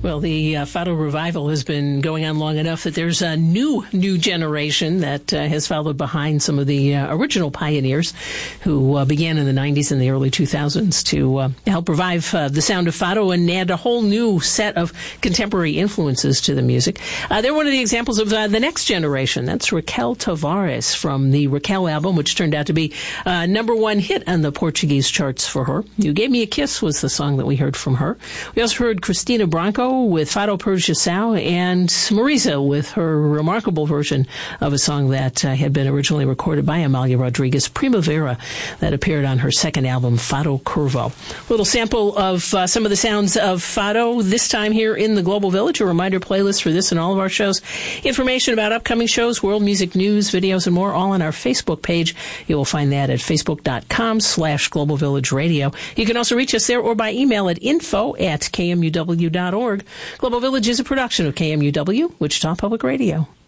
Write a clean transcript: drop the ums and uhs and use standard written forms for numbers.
Well, the Fado revival has been going on long enough that there's a new generation that has followed behind some of the original pioneers who began in the 90s and the early 2000s to help revive the sound of Fado and add a whole new set of contemporary influences to the music. They're one of the examples of the next generation. That's Raquel Tavares from the Raquel album, which turned out to be #1 hit on the Portuguese charts for her. You Gave Me a Kiss was the song that we heard from her. We also heard Cristina Branco with Fado Projecial and Marisa with her remarkable version of a song that had been originally recorded by Amalia Rodriguez, Primavera, that appeared on her second album, Fado Curvo. A little sample of some of the sounds of Fado, this time here in the Global Village. A reminder playlist for this and all of our shows. Information about upcoming shows, world music news, videos, and more, all on our Facebook page. You will find that at facebook.com/Global Village Radio. You can also reach us there or by email at info@kmuw.org. Global Village is a production of KMUW, Wichita Public Radio.